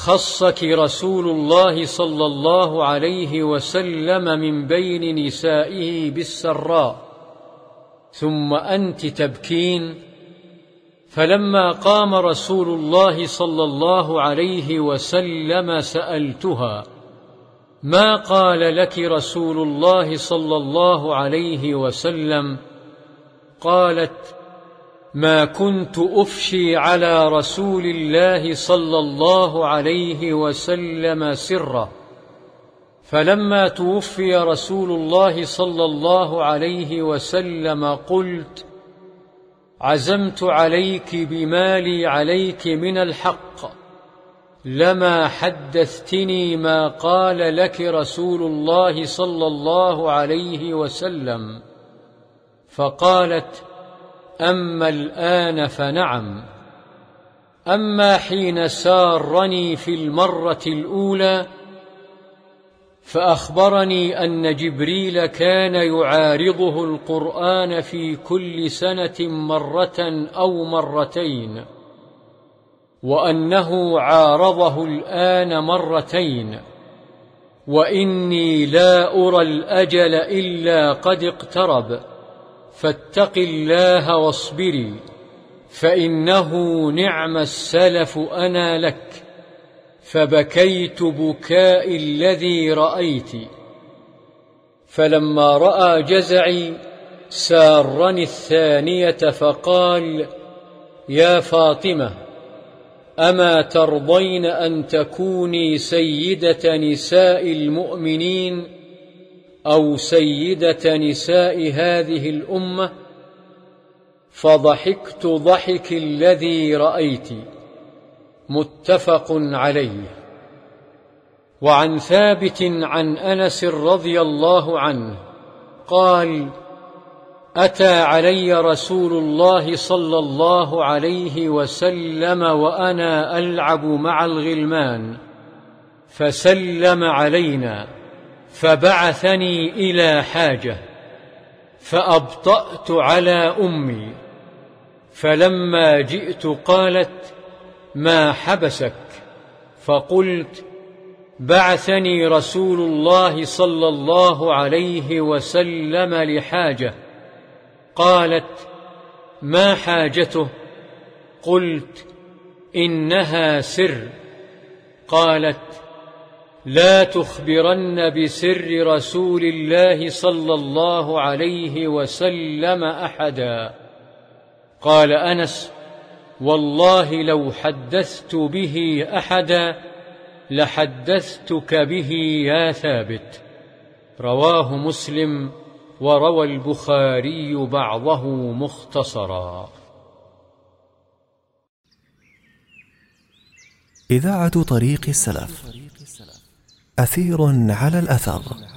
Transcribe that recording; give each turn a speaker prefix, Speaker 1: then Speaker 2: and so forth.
Speaker 1: خصك رسول الله صلى الله عليه وسلم من بين نسائه بالسراء، ثم أنت تبكين؟ فلما قام رسول الله صلى الله عليه وسلم سألتها: ما قال لك رسول الله صلى الله عليه وسلم؟ قالت: ما كنت أفشي على رسول الله صلى الله عليه وسلم سرا. فلما توفي رسول الله صلى الله عليه وسلم قلت: عزمت عليك بما لي عليك من الحق، لما حدثتني ما قال لك رسول الله صلى الله عليه وسلم. فقالت: أما الآن فنعم، أما حين سارني في المرة الأولى فأخبرني أن جبريل كان يعارضه القرآن في كل سنة مرة أو مرتين، وأنه عارضه الآن مرتين، وإني لا أرى الأجل إلا قد اقترب، فاتق الله واصبري، فإنه نعم السلف أنا لك. فبكيت بكاء الذي رأيت. فلما رأى جزعي سارني الثانية فقال: يا فاطمة، أما ترضين أن تكوني سيدة نساء المؤمنين أو سيدة نساء هذه الأمة؟ فضحكت ضحك الذي رأيت. متفق عليه. وعن ثابت عن أنس رضي الله عنه قال: أتى علي رسول الله صلى الله عليه وسلم وأنا ألعب مع الغلمان، فسلم علينا، فبعثني إلى حاجة، فأبطأت على أمي، فلما جئت قالت: ما حبسك؟ فقلت: بعثني رسول الله صلى الله عليه وسلم لحاجة. قالت: ما حاجته؟ قلت: إنها سر. قالت: لا تخبرن بسر رسول الله صلى الله عليه وسلم أحدا. قال أنس: والله لو حدثت به أحدا لحدثتك به يا ثابت. رواه مسلم، وروى البخاري بعضه مختصرا.
Speaker 2: إذاعة طريق السلف، أثير على الأثر.